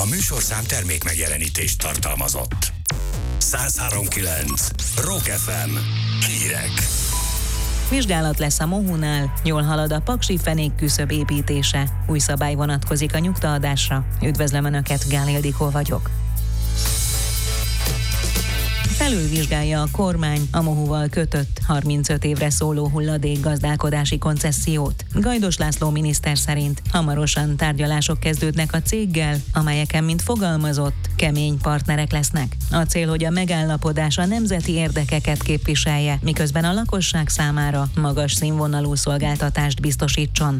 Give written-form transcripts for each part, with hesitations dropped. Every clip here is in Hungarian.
A műsorszám termék megjelenítést tartalmazott. 103.9 Rock FM. Hírek. Vizsgálat lesz a Mohunál, jól halad a paksi fenék küszöb építése. Új szabály vonatkozik a nyugtaadásra. Üdvözlöm Önöket, Gál Ildikó vagyok. Felülvizsgálja a kormány a Mohuval kötött 35 évre szóló hulladékgazdálkodási koncessziót. Gajdos László miniszter szerint hamarosan tárgyalások kezdődnek a céggel, amelyeken, mint fogalmazott, kemény partnerek lesznek. A cél, hogy a megállapodás a nemzeti érdekeket képviselje, miközben a lakosság számára magas színvonalú szolgáltatást biztosítson.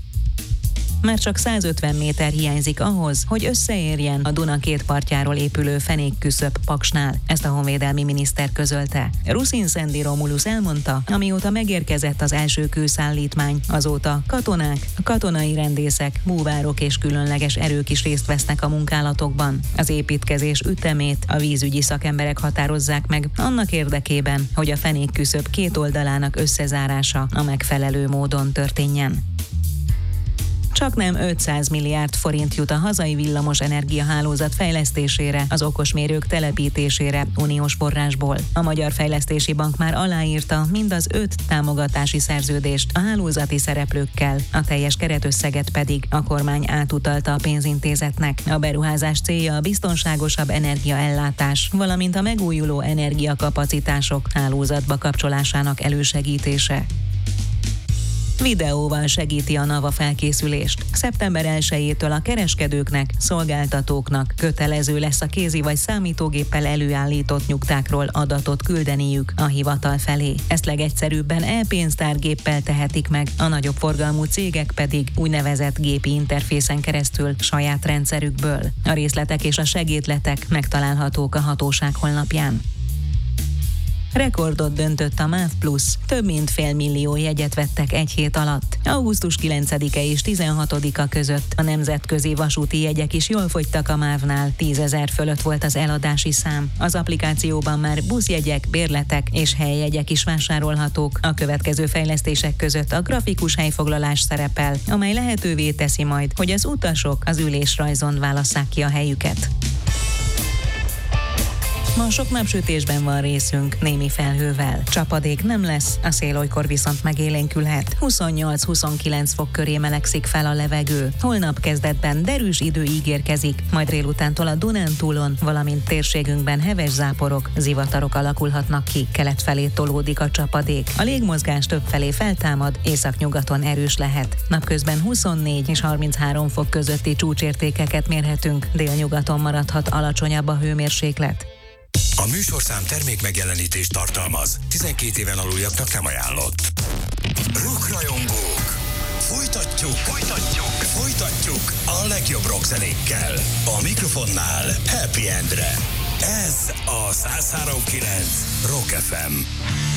Már csak 150 méter hiányzik ahhoz, hogy összeérjen a Duna két partjáról épülő fenékküszöb Paksnál. Ezt a honvédelmi miniszter közölte. Ruszin Szendi Romulus elmondta, amióta megérkezett az első kőszállítmány, azóta katonák, katonai rendészek, búvárok és különleges erők is részt vesznek a munkálatokban. Az építkezés ütemét a vízügyi szakemberek határozzák meg annak érdekében, hogy a fenékküszöb két oldalának összezárása a megfelelő módon történjen. Csaknem 500 milliárd forint jut a hazai villamos energiahálózat fejlesztésére, az okosmérők telepítésére uniós forrásból. A Magyar Fejlesztési Bank már aláírta mindaz 5 támogatási szerződést a hálózati szereplőkkel, a teljes keretösszeget pedig a kormány átutalta a pénzintézetnek. A beruházás célja a biztonságosabb energiaellátás, valamint a megújuló energiakapacitások hálózatba kapcsolásának elősegítése. Videóval segíti a NAV a felkészülést. Szeptember 1-től a kereskedőknek, szolgáltatóknak kötelező lesz a kézi vagy számítógéppel előállított nyugtákról adatot küldeniük a hivatal felé. Ezt legegyszerűbben e-pénztárgéppel tehetik meg, a nagyobb forgalmú cégek pedig úgynevezett gépi interfészen keresztül saját rendszerükből. A részletek és a segédletek megtalálhatók a hatóság honlapján. Rekordot döntött a MÁV Plusz, több mint 500 000 jegyet vettek egy hét alatt. Augusztus 9-e és 16-a között a nemzetközi vasúti jegyek is jól fogytak a MÁV-nál, 10 000 fölött volt az eladási szám. Az applikációban már buszjegyek, bérletek és helyjegyek is vásárolhatók. A következő fejlesztések között a grafikus helyfoglalás szerepel, amely lehetővé teszi majd, hogy az utasok az ülésrajzon válasszák ki a helyüket. Ma sok napsütésben van részünk, némi felhővel. Csapadék nem lesz, a szél olykor viszont megélénkülhet. 28-29 fok köré melegszik fel a levegő. Holnap kezdetben derűs idő ígérkezik, majd délutántól a Dunántúlon, valamint térségünkben heves záporok, zivatarok alakulhatnak ki. Kelet felé tolódik a csapadék. A légmozgás többfelé feltámad, északnyugaton erős lehet. Napközben 24 és 33 fok közötti csúcsértékeket mérhetünk, délnyugaton maradhat alacsonyabb a hőmérséklet. A műsorszám termék megjelenítést tartalmaz. 12 éven aluljaknak nem ajánlott. Rockrajongók! Folytatjuk a legjobb rockzenékkel. A mikrofonnál Happy Endre. Ez a 103.9 Rock FM.